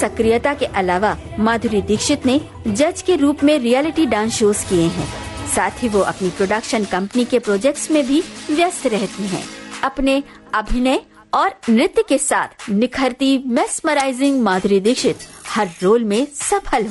सक्रियता के अलावा माधुरी दीक्षित ने जज के रूप में रियलिटी डांस शोज किए हैं। साथ ही वो अपनी प्रोडक्शन कंपनी के प्रोजेक्ट्स में भी व्यस्त रहती हैं। अपने अभिनय और नृत्य के साथ निखरती मेस्मराइजिंग माधुरी दीक्षित हर रोल में सफल